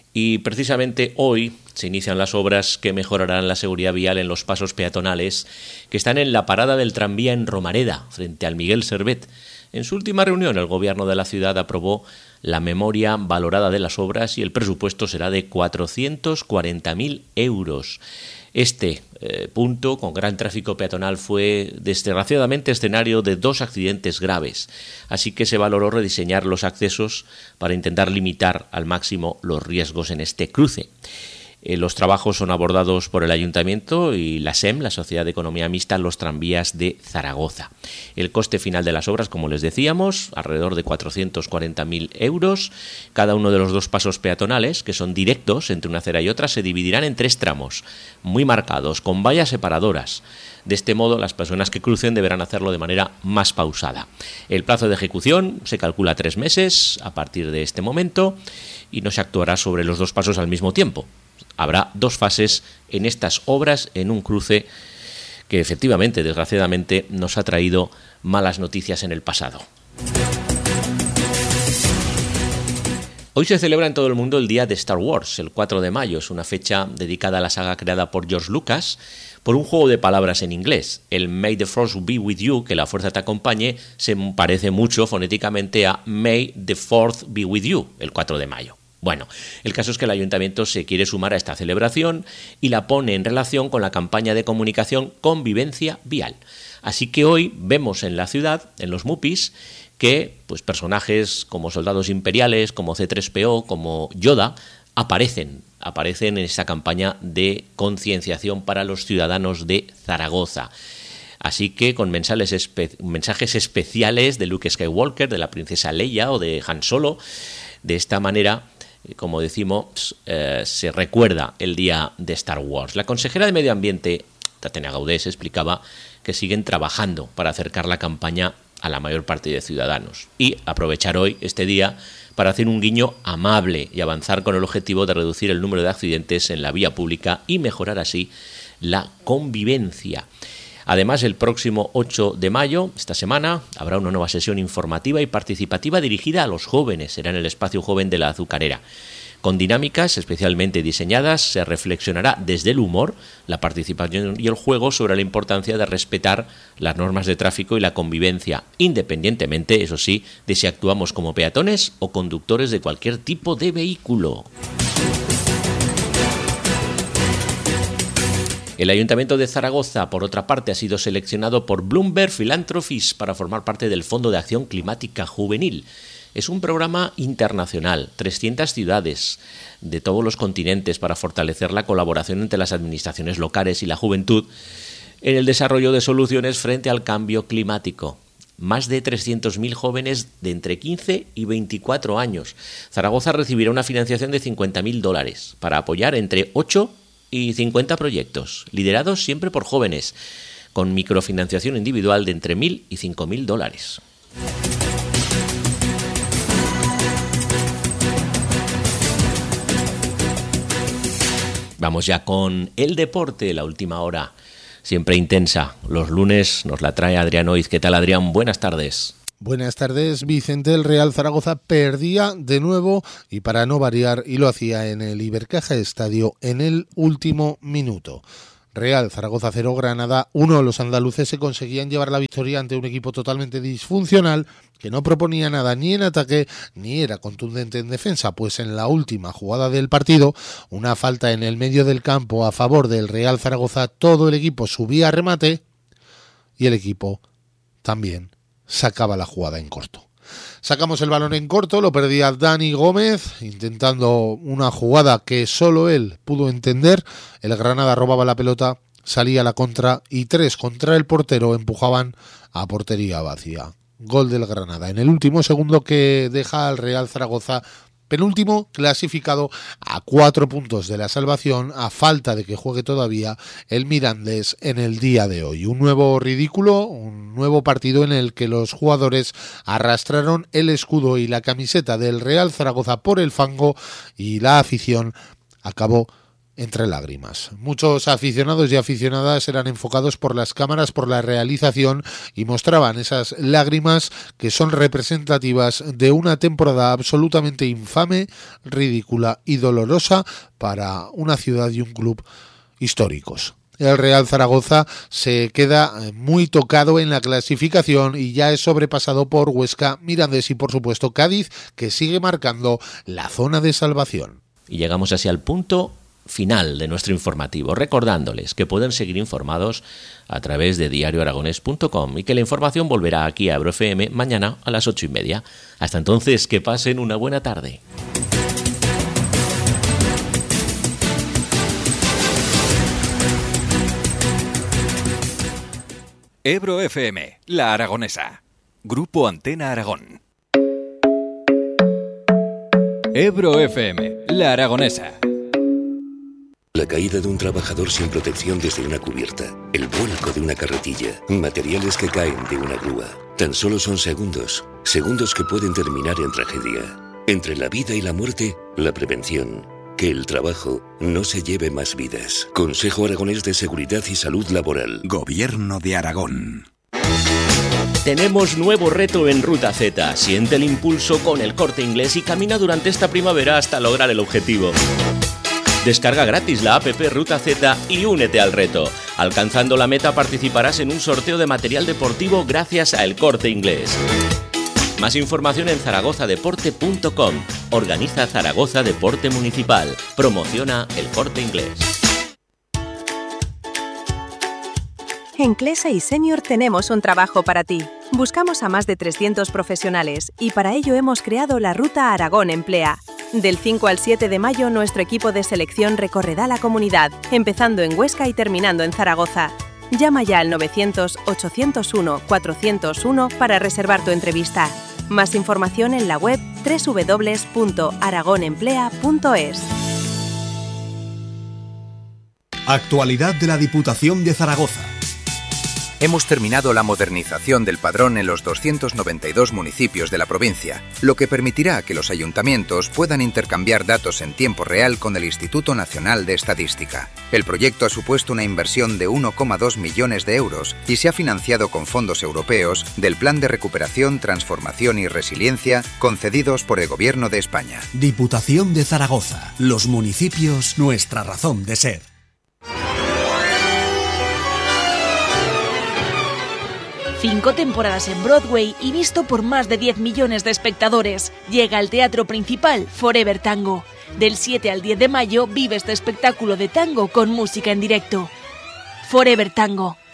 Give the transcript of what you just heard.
Y precisamente hoy se inician las obras que mejorarán la seguridad vial en los pasos peatonales que están en la parada del tranvía en Romareda, frente al Miguel Servet. En su última reunión, el Gobierno de la ciudad aprobó la memoria valorada de las obras y el presupuesto será de 440.000 euros. Este punto, con gran tráfico peatonal, fue desgraciadamente escenario de 2 accidentes graves, así que se valoró rediseñar los accesos para intentar limitar al máximo los riesgos en este cruce. Los trabajos son abordados por el Ayuntamiento y la SEM, la Sociedad de Economía Mixta, los tranvías de Zaragoza. El coste final de las obras, como les decíamos, alrededor de 440.000 euros. Cada uno de los 2 pasos peatonales, que son directos entre una acera y otra, se dividirán en 3 tramos, muy marcados, con vallas separadoras. De este modo, las personas que crucen deberán hacerlo de manera más pausada. El plazo de ejecución se calcula 3 meses a partir de este momento y no se actuará sobre los 2 pasos al mismo tiempo. Habrá 2 fases en estas obras en un cruce que efectivamente, desgraciadamente, nos ha traído malas noticias en el pasado. Hoy se celebra en todo el mundo el Día de Star Wars, el 4 de mayo. Es una fecha dedicada a la saga creada por George Lucas por un juego de palabras en inglés. El May the Force be with you, que la fuerza te acompañe, se parece mucho fonéticamente a May the 4th be with you, el 4 de mayo. Bueno, el caso es que el Ayuntamiento se quiere sumar a esta celebración y la pone en relación con la campaña de comunicación Convivencia Vial. Así que hoy vemos en la ciudad, en los MUPIs, que personajes como soldados imperiales, como C3PO, como Yoda, aparecen en esta campaña de concienciación para los ciudadanos de Zaragoza. Así que con mensajes especiales de Luke Skywalker, de la princesa Leia o de Han Solo, de esta manera, como decimos, se recuerda el día de Star Wars. La consejera de Medio Ambiente, Tatiana Gaudés, explicaba que siguen trabajando para acercar la campaña a la mayor parte de ciudadanos y aprovechar hoy este día para hacer un guiño amable y avanzar con el objetivo de reducir el número de accidentes en la vía pública y mejorar así la convivencia. Además, el próximo 8 de mayo, esta semana, habrá una nueva sesión informativa y participativa dirigida a los jóvenes. Será en el Espacio Joven de la Azucarera. Con dinámicas especialmente diseñadas, se reflexionará desde el humor, la participación y el juego sobre la importancia de respetar las normas de tráfico y la convivencia, independientemente, eso sí, de si actuamos como peatones o conductores de cualquier tipo de vehículo. El Ayuntamiento de Zaragoza, por otra parte, ha sido seleccionado por Bloomberg Philanthropies para formar parte del Fondo de Acción Climática Juvenil. Es un programa internacional, 300 ciudades de todos los continentes para fortalecer la colaboración entre las administraciones locales y la juventud en el desarrollo de soluciones frente al cambio climático. Más de 300.000 jóvenes de entre 15 y 24 años. Zaragoza recibirá una financiación de $50.000 para apoyar entre 8 y 50 proyectos, liderados siempre por jóvenes, con microfinanciación individual de entre $1.000 y $5.000. Vamos ya con el deporte, la última hora, siempre intensa. Los lunes nos la trae Adrián Oiz. ¿Qué tal, Adrián? Buenas tardes. Buenas tardes, Vicente. El Real Zaragoza perdía de nuevo y para no variar, y lo hacía en el Ibercaja Estadio en el último minuto. Real Zaragoza 0, Granada 1. Los andaluces se conseguían llevar la victoria ante un equipo totalmente disfuncional que no proponía nada ni en ataque ni era contundente en defensa, pues en la última jugada del partido, una falta en el medio del campo a favor del Real Zaragoza, todo el equipo subía a remate y el equipo también sacaba la jugada en corto. Sacamos el balón en corto, lo perdía Dani Gómez, intentando una jugada que solo él pudo entender. El Granada robaba la pelota, salía a la contra y 3 contra el portero empujaban a portería vacía. Gol del Granada en el último segundo que deja al Real Zaragoza penúltimo, clasificado a 4 puntos de la salvación, a falta de que juegue todavía el Mirandés en el día de hoy. Un nuevo ridículo, un nuevo partido en el que los jugadores arrastraron el escudo y la camiseta del Real Zaragoza por el fango y la afición acabó entre lágrimas. Muchos aficionados y aficionadas eran enfocados por las cámaras, por la realización, y mostraban esas lágrimas que son representativas de una temporada absolutamente infame, ridícula y dolorosa para una ciudad y un club históricos. El Real Zaragoza se queda muy tocado en la clasificación y ya es sobrepasado por Huesca, Mirandés y por supuesto Cádiz, que sigue marcando la zona de salvación. Y llegamos así al punto final de nuestro informativo, recordándoles que pueden seguir informados a través de diarioaragones.com y que la información volverá aquí a Ebro FM mañana a las 8:30. Hasta entonces, que pasen una buena tarde. Ebro FM, La Aragonesa. Grupo Antena Aragón. Ebro FM, La Aragonesa. La caída de un trabajador sin protección desde una cubierta, el vuelco de una carretilla, materiales que caen de una grúa. Tan solo son segundos, segundos que pueden terminar en tragedia. Entre la vida y la muerte, la prevención. Que el trabajo no se lleve más vidas. Consejo Aragonés de Seguridad y Salud Laboral. Gobierno de Aragón. Tenemos nuevo reto en Ruta Z. Siente el impulso con El Corte Inglés y camina durante esta primavera hasta lograr el objetivo. Descarga gratis la app Ruta Z y únete al reto. Alcanzando la meta participarás en un sorteo de material deportivo gracias a El Corte Inglés. Más información en zaragozadeporte.com. Organiza Zaragoza Deporte Municipal. Promociona El Corte Inglés. En Clesa y Senior tenemos un trabajo para ti. Buscamos a más de 300 profesionales y para ello hemos creado la Ruta Aragón Emplea. Del 5 al 7 de mayo nuestro equipo de selección recorrerá la comunidad, empezando en Huesca y terminando en Zaragoza. Llama ya al 900-801-401 para reservar tu entrevista. Más información en la web www.aragonemplea.es. Actualidad de la Diputación de Zaragoza. Hemos terminado la modernización del padrón en los 292 municipios de la provincia, lo que permitirá que los ayuntamientos puedan intercambiar datos en tiempo real con el Instituto Nacional de Estadística. El proyecto ha supuesto una inversión de 1,2 millones de euros y se ha financiado con fondos europeos del Plan de Recuperación, Transformación y Resiliencia concedidos por el Gobierno de España. Diputación de Zaragoza. Los municipios, nuestra razón de ser. 5 temporadas en Broadway y visto por más de 10 millones de espectadores. Llega al teatro principal Forever Tango. Del 7 al 10 de mayo vive este espectáculo de tango con música en directo. Forever Tango.